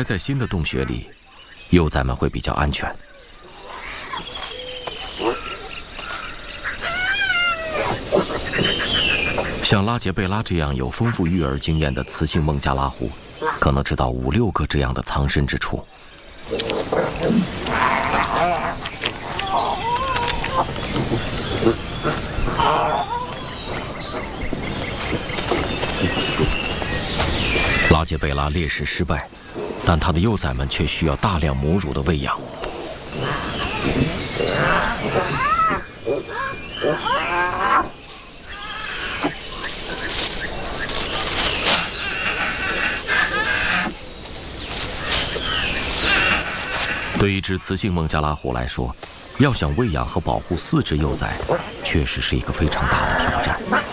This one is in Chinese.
在新的洞穴里，幼崽们会比较安全。像拉杰贝拉这样有丰富育儿经验的雌性孟加拉狐，可能知道5、6个这样的藏身之处。拉杰贝拉猎食失败，但它的幼崽们却需要大量母乳的喂养。对一只雌性孟加拉狐来说，要想喂养和保护4只幼崽，确实是一个非常大的挑战。